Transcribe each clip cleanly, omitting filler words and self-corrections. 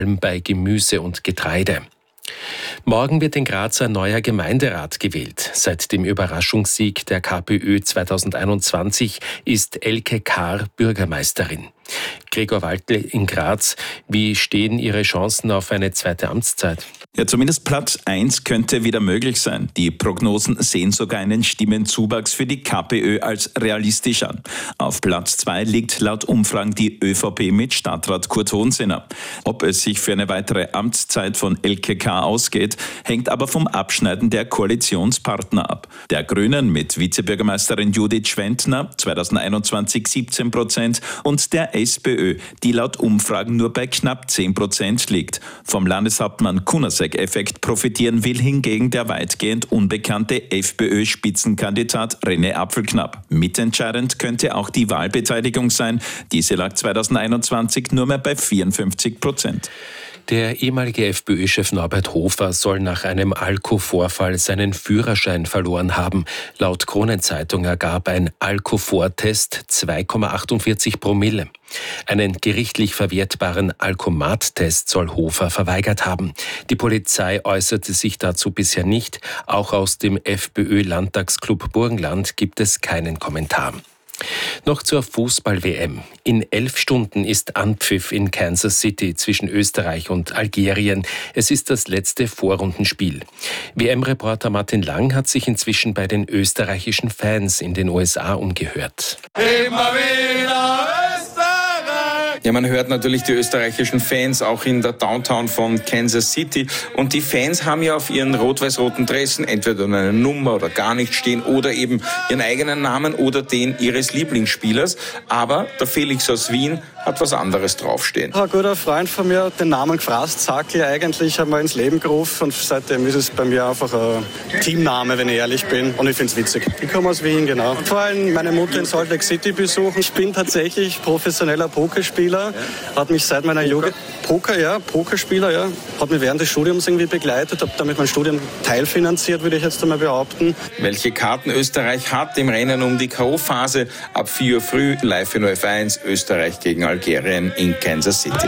bei Gemüse und Getreide. Morgen wird in Graz ein neuer Gemeinderat gewählt. Seit dem Überraschungssieg der KPÖ 2021 ist Elke Kahr Bürgermeisterin. Gregor Waldl in Graz, wie stehen Ihre Chancen auf eine zweite Amtszeit? Ja, zumindest Platz 1 könnte wieder möglich sein. Die Prognosen sehen sogar einen Stimmenzuwachs für die KPÖ als realistisch an. Auf Platz 2 liegt laut Umfragen die ÖVP mit Stadtrat Kurt Hohensinner. Ob es sich für eine weitere Amtszeit von Elke Kahr ausgeht, hängt aber vom Abschneiden der Koalitionspartner ab. Der Grünen mit Vizebürgermeisterin Judith Schwentner 2021 17% und der SPÖ, die laut Umfragen nur bei knapp 10% liegt. Vom Landeshauptmann Kunasek-Effekt profitieren will hingegen der weitgehend unbekannte FPÖ-Spitzenkandidat René Apfelknapp. Mitentscheidend könnte auch die Wahlbeteiligung sein. Diese lag 2021 nur mehr bei 54%. Der ehemalige FPÖ-Chef Norbert Hofer soll nach einem Alkoholvorfall seinen Führerschein verloren haben. Laut Kronenzeitung ergab ein Alkoholtest 2,48 Promille. Einen gerichtlich verwertbaren Alkomat-Test soll Hofer verweigert haben. Die Polizei äußerte sich dazu bisher nicht. Auch aus dem FPÖ-Landtagsclub Burgenland gibt es keinen Kommentar. Noch zur Fußball-WM. In 11 Stunden ist Anpfiff in Kansas City zwischen Österreich und Algerien. Es ist das letzte Vorrundenspiel. WM-Reporter Martin Lang hat sich inzwischen bei den österreichischen Fans in den USA umgehört. Immer wieder Österreich! Ja, man hört natürlich die österreichischen Fans auch in der Downtown von Kansas City. Und die Fans haben ja auf ihren rot-weiß-roten Dressen entweder eine Nummer oder gar nicht stehen oder eben ihren eigenen Namen oder den ihres Lieblingsspielers. Aber der Felix aus Wien hat was anderes draufstehen. Ein guter Freund von mir hat den Namen Gefrasst Sackl eigentlich einmal ins Leben gerufen und seitdem ist es bei mir einfach ein Teamname, wenn ich ehrlich bin, und ich finde es witzig. Ich komme aus Wien, genau. Und vor allem meine Mutter in Salt Lake City besuchen. Ich bin tatsächlich professioneller Pokerspieler, hat mich seit meiner Jugend Pokerspieler, ja, hat mich während des Studiums irgendwie begleitet, habe damit mein Studium teilfinanziert, würde ich jetzt einmal behaupten. Welche Karten Österreich hat im Rennen um die K.O.-Phase? Ab 4 Uhr früh live in ORF1 Österreich gegen Algerien in Kansas City.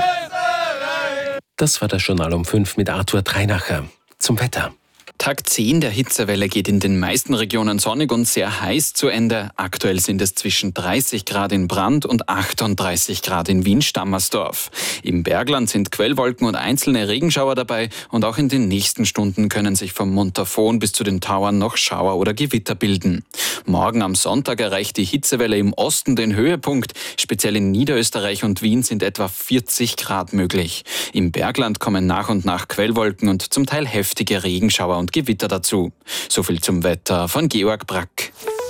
Das war das Journal um 5 mit Arthur Treinacher. Zum Wetter. Tag 10 der Hitzewelle geht in den meisten Regionen sonnig und sehr heiß zu Ende. Aktuell sind es zwischen 30 Grad in Brand und 38 Grad in Wien-Stammersdorf. Im Bergland sind Quellwolken und einzelne Regenschauer dabei und auch in den nächsten Stunden können sich vom Montafon bis zu den Tauern noch Schauer oder Gewitter bilden. Morgen am Sonntag erreicht die Hitzewelle im Osten den Höhepunkt. Speziell in Niederösterreich und Wien sind etwa 40 Grad möglich. Im Bergland kommen nach und nach Quellwolken und zum Teil heftige Regenschauer und Gewitter dazu. So viel zum Wetter von Georg Brack.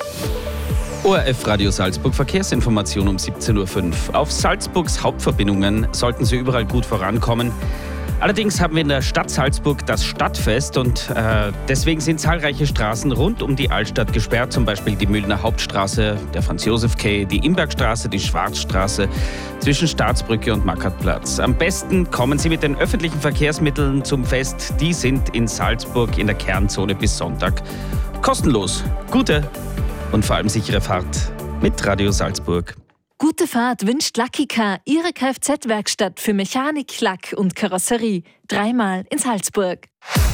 ORF Radio Salzburg Verkehrsinformation um 17.05 Uhr. Auf Salzburgs Hauptverbindungen sollten Sie überall gut vorankommen. Allerdings haben wir in der Stadt Salzburg das Stadtfest und deswegen sind zahlreiche Straßen rund um die Altstadt gesperrt, zum Beispiel die Mühlner Hauptstraße, der Franz-Josef-Quai, die Imbergstraße, die Schwarzstraße zwischen Staatsbrücke und Mackertplatz. Am besten kommen Sie mit den öffentlichen Verkehrsmitteln zum Fest. Die sind in Salzburg in der Kernzone bis Sonntag kostenlos. Gute und vor allem sichere Fahrt mit Radio Salzburg. Gute Fahrt wünscht Lucky Car, Ihre Kfz-Werkstatt für Mechanik, Lack und Karosserie. 3-mal in Salzburg.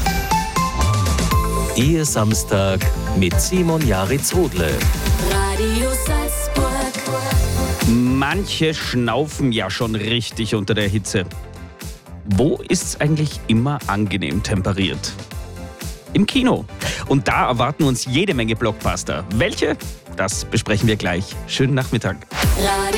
Ihr Samstag mit Simon Jaritz-Hodle. Radio Salzburg. Manche schnaufen ja schon richtig unter der Hitze. Wo ist es eigentlich immer angenehm temperiert? Im Kino. Und da erwarten uns jede Menge Blockbuster. Welche? Das besprechen wir gleich. Schönen Nachmittag.